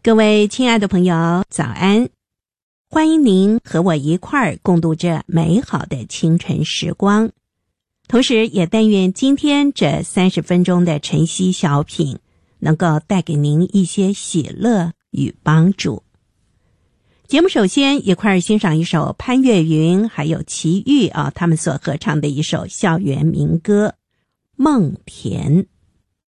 各位亲爱的朋友，早安！欢迎您和我一块儿共度这美好的清晨时光，同时也但愿今天这30分钟的晨曦小品能够带给您一些喜乐与帮助。节目首先一块儿欣赏一首潘越云还有齐豫他们所合唱的一首校园民歌《梦田》。